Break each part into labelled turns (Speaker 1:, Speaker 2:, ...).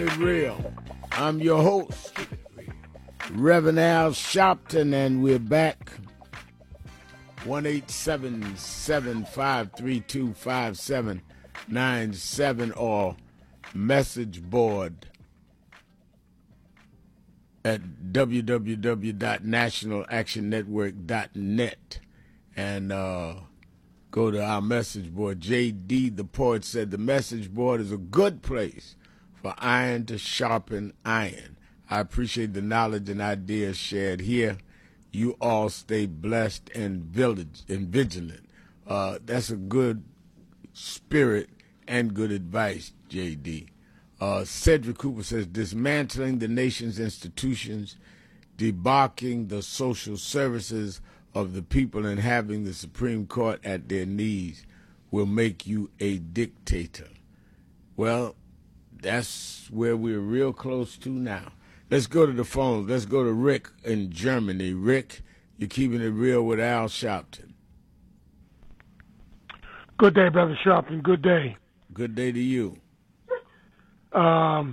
Speaker 1: Real. I'm your host, Reverend Al Sharpton, and we're back. 1-877-532-5797 or message board at www.nationalactionnetwork.net and go to our message board. J.D. the poet said the message board is a good place for iron to sharpen iron. I appreciate the knowledge and ideas shared here. You all stay blessed and vigilant. That's a good spirit and good advice, J.D. Cedric Cooper says, dismantling the nation's institutions, debarking the social services of the people, and having the Supreme Court at their knees will make you a dictator. Well, that's where we're real close to now. Let's go to the phones. Let's go to Rick in Germany. Rick, you're keeping it real with Al Sharpton.
Speaker 2: Good day, Brother Sharpton. Good day.
Speaker 1: Good day to you.
Speaker 2: Let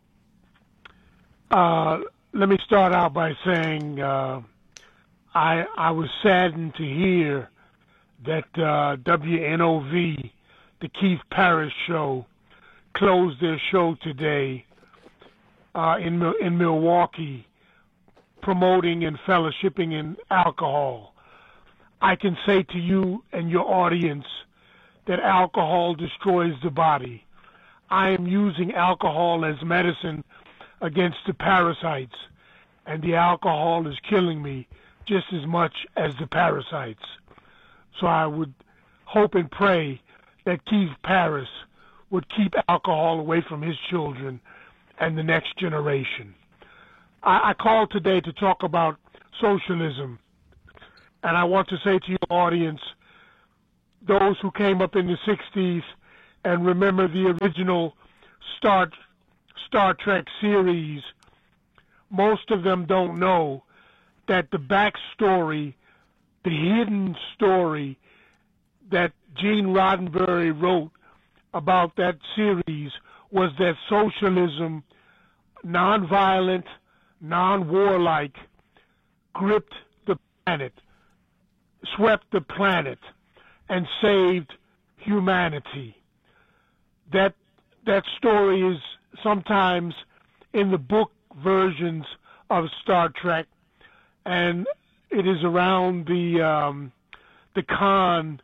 Speaker 2: me start out by saying I was saddened to hear that WNOV, the Keith Parrish show, closed their show today in Milwaukee, promoting and fellowshipping in alcohol. I can say to you and your audience that alcohol destroys the body. I am using alcohol as medicine against the parasites, and the alcohol is killing me just as much as the parasites. So I would hope and pray that Keith Parrish would keep alcohol away from his children and the next generation. I called today to talk about socialism, and I want to say to your audience, those who came up in the 60s and remember the original Star Trek series, most of them don't know that the backstory, the hidden story that Gene Roddenberry wrote about that series was that socialism, nonviolent, non-warlike, gripped the planet, swept the planet, and saved humanity. That story is sometimes in the book versions of Star Trek, and it is around the Khan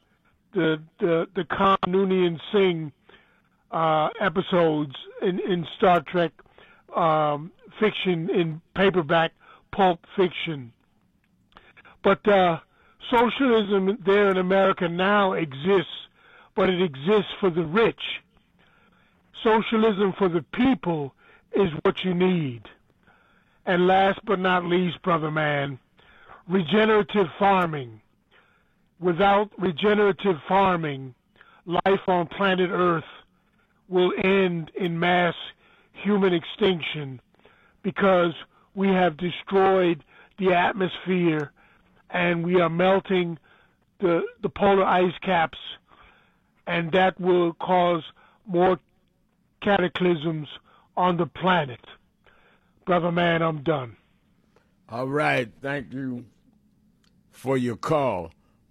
Speaker 2: Noonien Singh episodes in Star Trek fiction, in paperback pulp fiction. But socialism there in America now exists, but it exists for the rich. Socialism for the people is what you need. And last but not least, brother man, regenerative farming. Without regenerative farming, life on planet Earth will end in mass human extinction because we have destroyed the atmosphere and we are melting the polar ice caps, and that will cause more cataclysms on the planet. Brother man, I'm done.
Speaker 1: All right. Thank you for your call.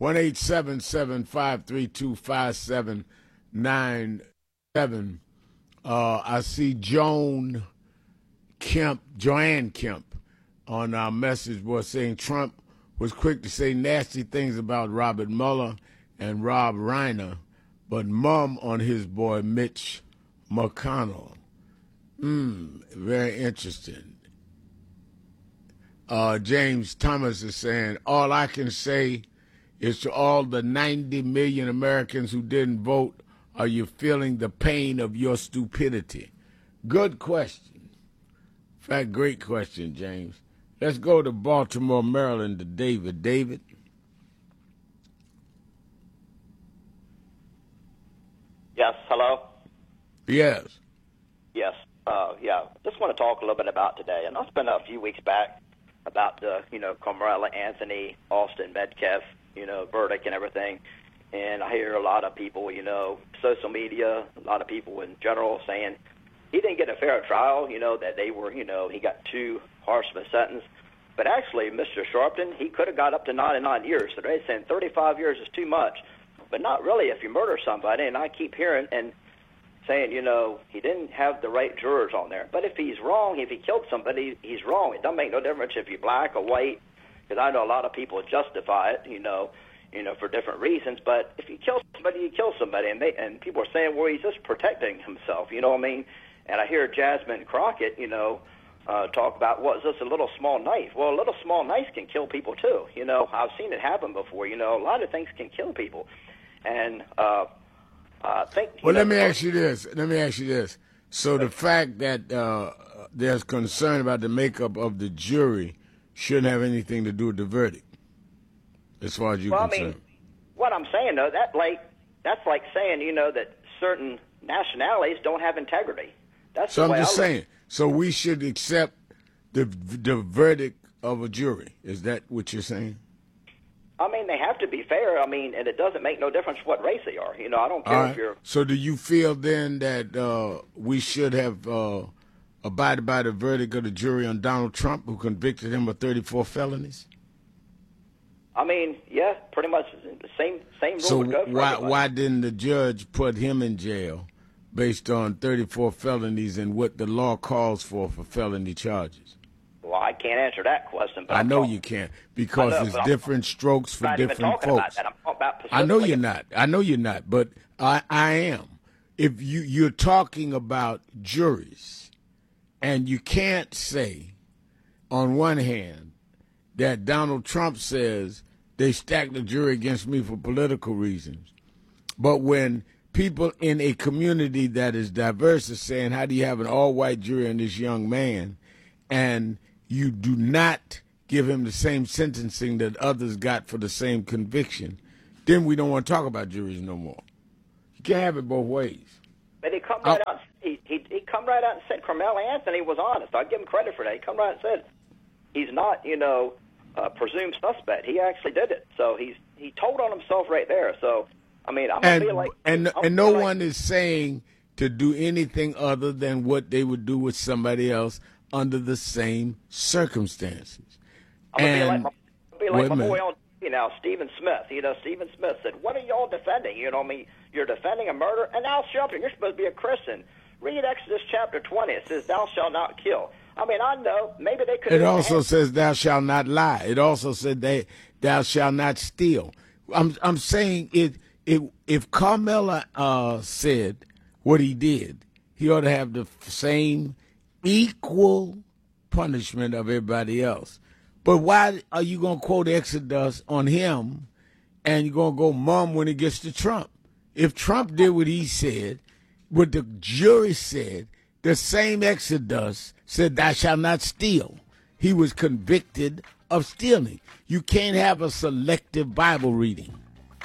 Speaker 1: 1-877-532-5797. I see Joanne Kemp on our message board saying Trump was quick to say nasty things about Robert Mueller and Rob Reiner, but mum on his boy Mitch McConnell. Very interesting. James Thomas is saying, all I can say is to all the 90 million Americans who didn't vote, are you feeling the pain of your stupidity? Good question. In fact, great question, James. Let's go to Baltimore, Maryland, to David. David?
Speaker 3: Yes, hello?
Speaker 1: Yes.
Speaker 3: Yes, just want to talk a little bit about today. And I spent a few weeks back about the, Carmella Anthony, Austin Metcalf, verdict and everything. And I hear a lot of people, social media, a lot of people in general saying, he didn't get a fair trial, that they were, he got too harsh of a sentence. But actually, Mr. Sharpton, he could have got up to 99 years. So they're saying 35 years is too much. But not really if you murder somebody. And I keep hearing and saying, he didn't have the right jurors on there. But if he's wrong, if he killed somebody, he's wrong. It doesn't make no difference if you're black or white, because I know a lot of people justify it, for different reasons. But if you kill somebody, you kill somebody. And people are saying, well, he's just protecting himself, you know what I mean? And I hear Jasmine Crockett, talk about, it's just a little small knife. Well, a little small knife can kill people too. I've seen it happen before. A lot of things can kill people. And I think...
Speaker 1: Well, let me ask you this. So the fact that there's concern about the makeup of the jury shouldn't have anything to do with the verdict, as far as you're concerned.
Speaker 3: I mean, what I'm saying, though, that's like saying, that certain nationalities don't have integrity. That's
Speaker 1: so
Speaker 3: the way
Speaker 1: I'm just saying. So we should accept the verdict of a jury. Is that what you're saying?
Speaker 3: I mean, they have to be fair. I mean, and it doesn't make no difference what race they are. I don't care if you're...
Speaker 1: So do you feel then that we should have abided by the verdict of the jury on Donald Trump, who convicted him of 34 felonies?
Speaker 3: I mean, yeah, pretty much the same rule would go for everybody.
Speaker 1: Why didn't the judge put him in jail based on 34 felonies and what the law calls for felony charges?
Speaker 3: Well, I can't answer that question. But
Speaker 1: I know you can't, because it's different strokes for different folks. I know you're not, but I am. If you're talking about juries, and you can't say, on one hand, that Donald Trump says they stacked the jury against me for political reasons, but when people in a community that is diverse are saying, how do you have an all-white jury on this young man, and you do not give him the same sentencing that others got for the same conviction, then we don't want to talk about juries no more. You can't have it both ways.
Speaker 3: But he come right out. He come right out and said Carmel Anthony was honest. I give him credit for that. He come right and said he's not, a presumed suspect. He actually did it. So he told on himself right there. So I mean,
Speaker 1: no one is saying to do anything other than what they would do with somebody else under the same circumstances.
Speaker 3: I'm gonna be like my boy on TV now, Stephen Smith. Stephen Smith said, "What are y'all defending? You're defending a murder, and Al Sharpton, you're supposed to be a Christian. Read Exodus chapter 20. It says, "Thou shalt not kill." I mean, I know maybe they could.
Speaker 1: It also says, "Thou shalt not lie." It also said, "Thou shalt not steal." I'm saying it. If Carmela said what he did, he ought to have the same equal punishment of everybody else. But why are you going to quote Exodus on him and you're going to go mum when it gets to Trump? If Trump did what he said, what the jury said, the same Exodus said, "Thou shalt not steal." He was convicted of stealing. You can't have a selective Bible reading.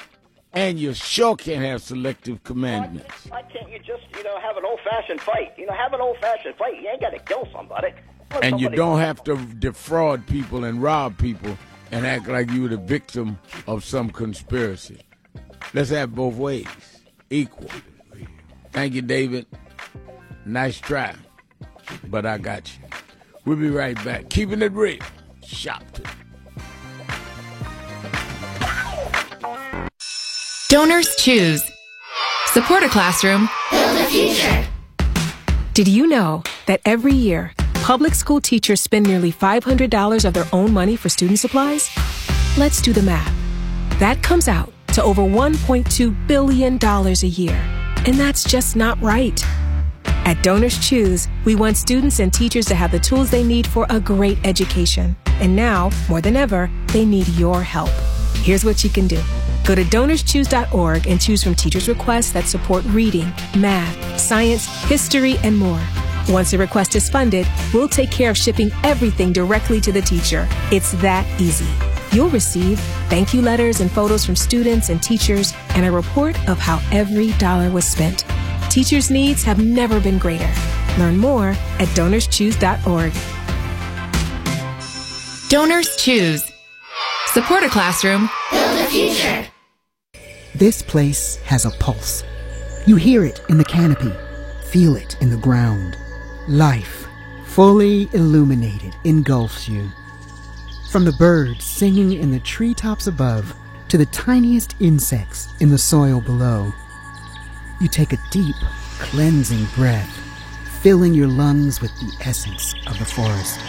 Speaker 1: And you sure can't have selective commandments.
Speaker 3: Why can't you just, have an old-fashioned fight? Have an old-fashioned fight. You ain't got to kill somebody.
Speaker 1: And you don't have to defraud people and rob people and act like you were the victim of some conspiracy. Let's have both ways, equal. Thank you, David. Nice try, but I got you. We'll be right back. Keeping it real. Sharpton.
Speaker 4: Donors choose. Support a classroom. Build a future.
Speaker 5: Did you know that every year, public school teachers spend nearly $500 of their own money for student supplies? Let's do the math. That comes out to over $1.2 billion a year. And that's just not right. At Donors Choose, we want students and teachers to have the tools they need for a great education. And now, more than ever, they need your help. Here's what you can do. Go to DonorsChoose.org and choose from teachers' requests that support reading, math, science, history, and more. Once a request is funded, we'll take care of shipping everything directly to the teacher. It's that easy. You'll receive thank you letters and photos from students and teachers and a report of how every dollar was spent. Teachers' needs have never been greater. Learn more at DonorsChoose.org.
Speaker 4: Donors Choose. Support a classroom. Build a future.
Speaker 6: This place has a pulse. You hear it in the canopy, feel it in the ground. Life, fully illuminated, engulfs you. From the birds singing in the treetops above to the tiniest insects in the soil below. You take a deep, cleansing breath, filling your lungs with the essence of the forest.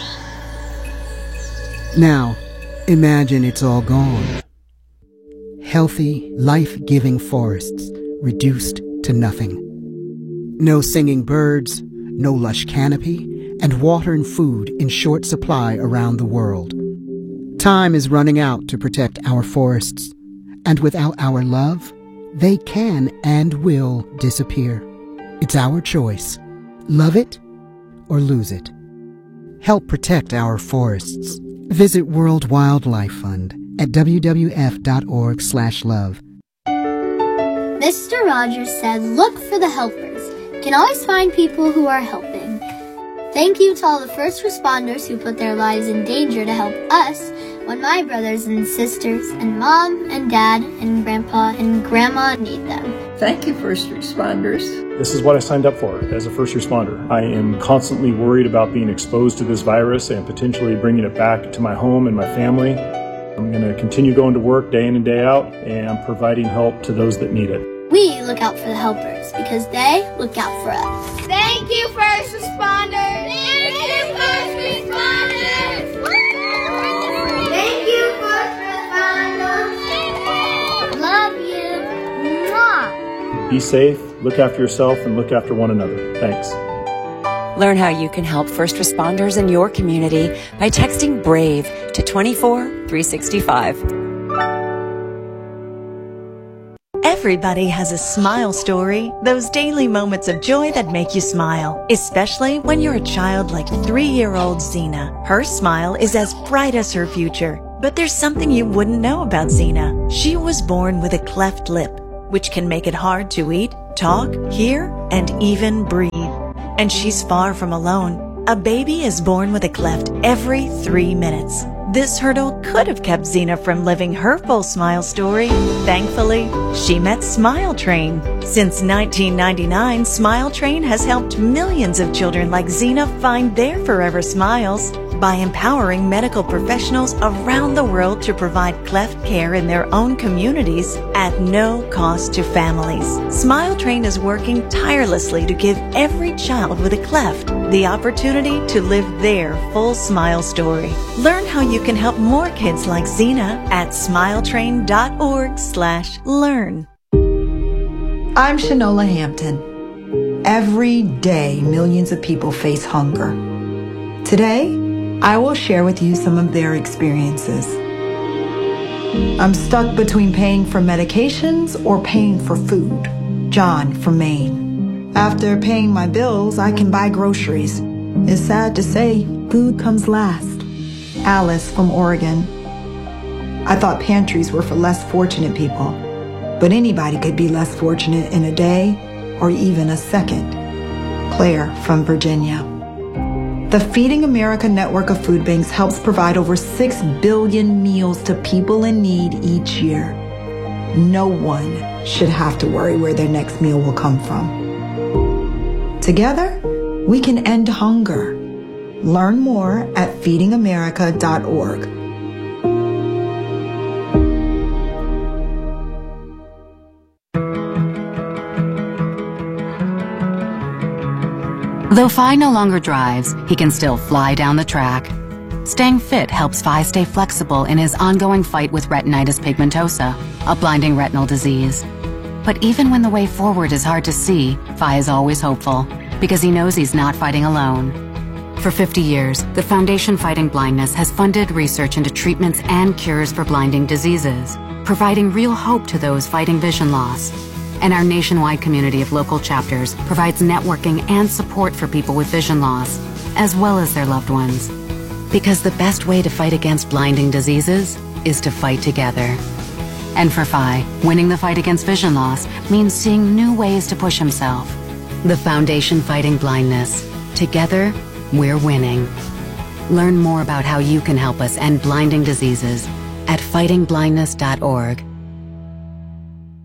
Speaker 6: Now, imagine it's all gone. Healthy, life-giving forests reduced to nothing. No singing birds, no lush canopy, and water and food in short supply around the world. Time is running out to protect our forests, and without our love, they can and will disappear. It's our choice. Love it or lose it. Help protect our forests. Visit World Wildlife Fund at wwf.org/love.
Speaker 7: Mr. Rogers said, look for the helpers. You can always find people who are helping. Thank you to all the first responders who put their lives in danger to help us when my brothers and sisters and mom and dad and grandpa and grandma need them.
Speaker 8: Thank you, first responders.
Speaker 9: This is what I signed up for as a first responder. I am constantly worried about being exposed to this virus and potentially bringing it back to my home and my family. I'm going to continue going to work day in and day out and providing help to those that need it.
Speaker 7: We look out for the helpers because they look out for us.
Speaker 10: Thank you, first responders! Thank you, first responders!
Speaker 7: Thank you, first responders! Love you! Mwah!
Speaker 9: Be safe, look after yourself, and look after one another. Thanks.
Speaker 11: Learn how you can help first responders in your community by texting BRAVE to 24365.
Speaker 12: Everybody has a smile story, those daily moments of joy that make you smile, especially when you're a child like 3-year-old Zena. Her smile is as bright as her future, but there's something you wouldn't know about Zena. She was born with a cleft lip, which can make it hard to eat, talk, hear, and even breathe. And she's far from alone. A baby is born with a cleft every 3 minutes. This hurdle could have kept Zena from living her full smile story. Thankfully, she met Smile Train. Since 1999, Smile Train has helped millions of children like Zena find their forever smiles by empowering medical professionals around the world to provide cleft care in their own communities at no cost to families. Smile Train is working tirelessly to give every child with a cleft the opportunity to live their full smile story. Learn how you can help more kids like Zena at smiletrain.org/learn.
Speaker 13: I'm Shanola Hampton. Every day, millions of people face hunger. Today, I will share with you some of their experiences. I'm stuck between paying for medications or paying for food. John from Maine. After paying my bills, I can buy groceries. It's sad to say, food comes last. Alice from Oregon. I thought pantries were for less fortunate people, but anybody could be less fortunate in a day or even a second. Claire from Virginia. The Feeding America network of food banks helps provide over 6 billion meals to people in need each year. No one should have to worry where their next meal will come from. Together, we can end hunger. Learn more at feedingamerica.org.
Speaker 14: Though Phi no longer drives, he can still fly down the track. Staying fit helps Phi stay flexible in his ongoing fight with retinitis pigmentosa, a blinding retinal disease. But even when the way forward is hard to see, Phi is always hopeful, because he knows he's not fighting alone. For 50 years, the Foundation Fighting Blindness has funded research into treatments and cures for blinding diseases, providing real hope to those fighting vision loss. And our nationwide community of local chapters provides networking and support for people with vision loss, as well as their loved ones. Because the best way to fight against blinding diseases is to fight together. And for Phi, winning the fight against vision loss means seeing new ways to push himself. The Foundation Fighting Blindness. Together, we're winning. Learn more about how you can help us end blinding diseases at fightingblindness.org.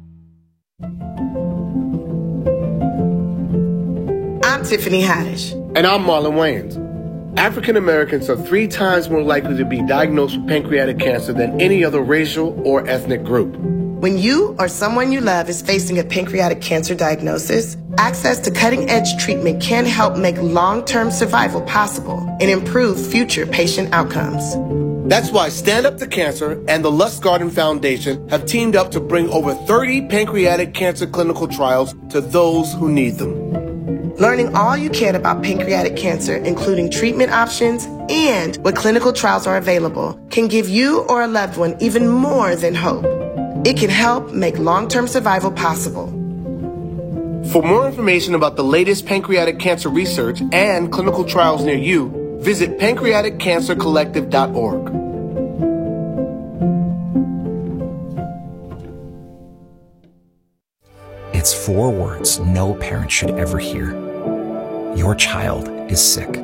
Speaker 15: I'm Tiffany Haddish. And I'm Marlon Wayans. African Americans are 3 times more likely to be diagnosed with pancreatic cancer than any other racial or ethnic group.
Speaker 16: When you or someone you love is facing a pancreatic cancer diagnosis, access to cutting-edge treatment can help make long-term survival possible and improve future patient outcomes.
Speaker 15: That's why Stand Up to Cancer and the Lustgarten Foundation have teamed up to bring over 30 pancreatic cancer clinical trials to those who need them.
Speaker 16: Learning all you can about pancreatic cancer, including treatment options and what clinical trials are available, can give you or a loved one even more than hope. It can help make long-term survival possible.
Speaker 15: For more information about the latest pancreatic cancer research and clinical trials near you, visit pancreaticcancercollective.org.
Speaker 17: It's 4 words no parent should ever hear. Your child is sick.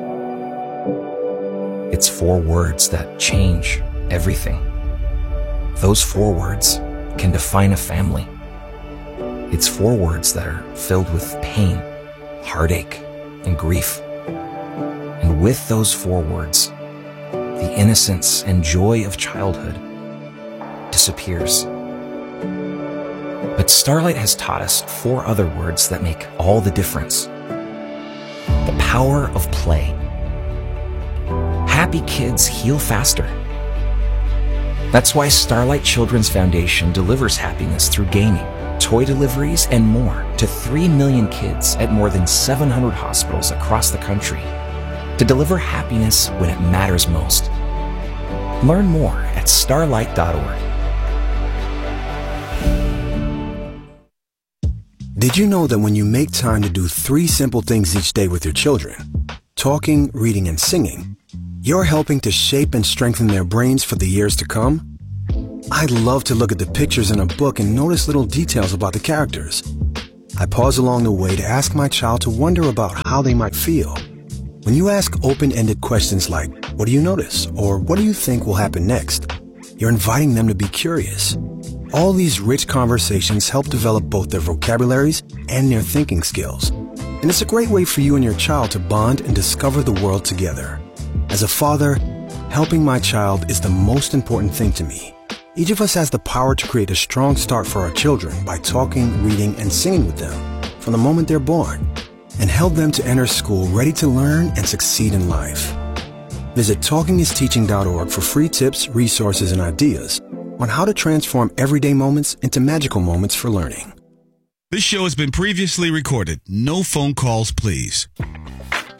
Speaker 17: It's 4 words that change everything. Those 4 words can define a family. It's 4 words that are filled with pain, heartache, and grief. And with those 4 words, the innocence and joy of childhood disappears. But Starlight has taught us 4 other words that make all the difference. The power of play. Happy kids heal faster. That's why Starlight Children's Foundation delivers happiness through gaming, toy deliveries, and more to 3 million kids at more than 700 hospitals across the country to deliver happiness when it matters most. Learn more at starlight.org.
Speaker 18: Did you know that when you make time to do 3 simple things each day with your children, talking, reading, and singing, you're helping to shape and strengthen their brains for the years to come? I love to look at the pictures in a book and notice little details about the characters. I pause along the way to ask my child to wonder about how they might feel. When you ask open-ended questions like, what do you notice? Or what do you think will happen next? You're inviting them to be curious. All these rich conversations help develop both their vocabularies and their thinking skills. And it's a great way for you and your child to bond and discover the world together. As a father, helping my child is the most important thing to me. Each of us has the power to create a strong start for our children by talking, reading, and singing with them from the moment they're born, and help them to enter school ready to learn and succeed in life. Visit TalkingIsTeaching.org for free tips, resources, and ideas on how to transform everyday moments into magical moments for learning.
Speaker 19: This show has been previously recorded. No phone calls, please.